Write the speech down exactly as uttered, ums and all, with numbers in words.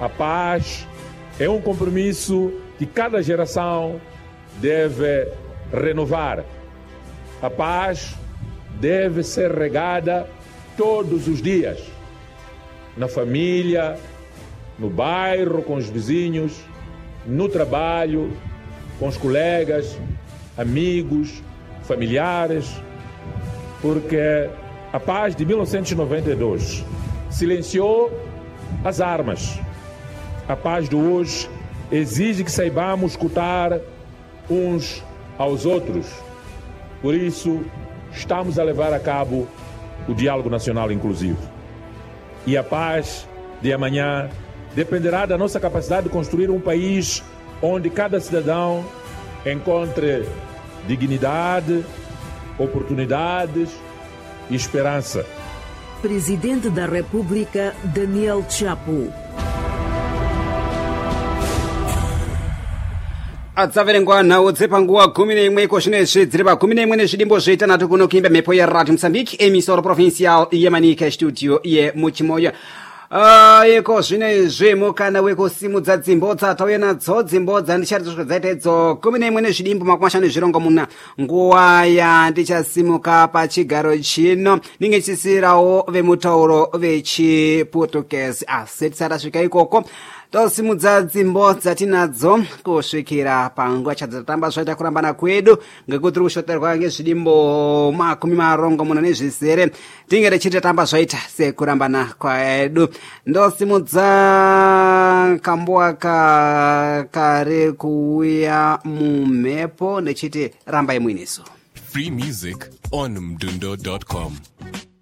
A paz é um compromisso que cada geração deve renovar. A paz deve ser regada todos os dias, na família, no bairro, com os vizinhos, no trabalho, com os colegas, amigos, familiares, porque a paz de mil novecentos e noventa e dois silenciou as armas. A paz de hoje exige que saibamos escutar uns aos outros. Por isso, estamos a levar a cabo o diálogo nacional inclusivo. E a paz de amanhã dependerá da nossa capacidade de construir um país onde cada cidadão encontre dignidade, oportunidades e esperança. Presidente da República, Daniel Chapo. atsaverengwana utsepa nguwa khumi neimwe ikoshine dziripa khumi neimwe nezvidimbo zvitanhatu kuno kuimba mhepo yeradio mozambique emisoro provincial yemanika studio yemuchimoyo Uh, iko zvine zvemukana wekusimudza dzimbo dzatauya nadzo dzimbo dzandichari dzaita idzo kumi neimwe nezvidimbo makumi mashanu nezvirongo muna nguva yandichasimuka pachigaro chino ninge chisirawo vemutauro vechiportuguese asi tisarasvika ikoko tosimudza dzimbo dzatinadzo kusvikira panguva chadzatamba zvaita kurambana kwedu ngekuti tiri kushoterwa ngezvidimbo makumi marongo muna nezvizere tinge tichitatamba zvaita sekurambana kwedu ndosimudza kambuwa ka kari kuuya mumhepo ndechiti rambai mwiniso. Free music on mdundo dot com.